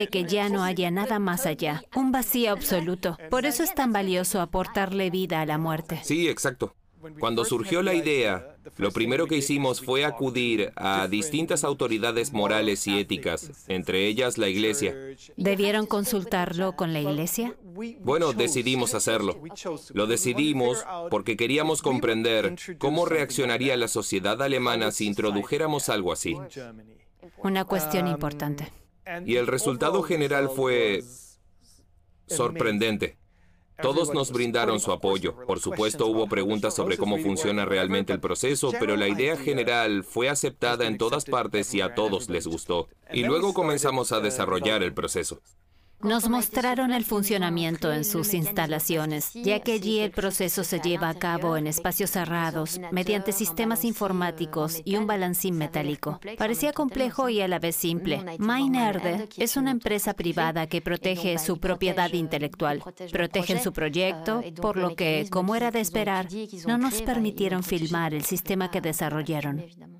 que ya no haya nada más allá, un vacío absoluto. Por eso es tan valioso aportarle vida a la muerte. Sí, exacto. Cuando surgió la idea, lo primero que hicimos fue acudir a distintas autoridades morales y éticas, entre ellas la Iglesia. ¿Debieron consultarlo con la Iglesia? Bueno, decidimos hacerlo. Lo decidimos porque queríamos comprender cómo reaccionaría la sociedad alemana si introdujéramos algo así. Una cuestión importante. Y el resultado general fue sorprendente. Todos nos brindaron su apoyo. Por supuesto, hubo preguntas sobre cómo funciona realmente el proceso, pero la idea general fue aceptada en todas partes y a todos les gustó. Y luego comenzamos a desarrollar el proceso. Nos mostraron el funcionamiento en sus instalaciones, ya que allí el proceso se lleva a cabo en espacios cerrados, mediante sistemas informáticos y un balancín metálico. Parecía complejo y a la vez simple. Mainerde es una empresa privada que protege su propiedad intelectual. Protegen su proyecto, por lo que, como era de esperar, no nos permitieron filmar el sistema que desarrollaron.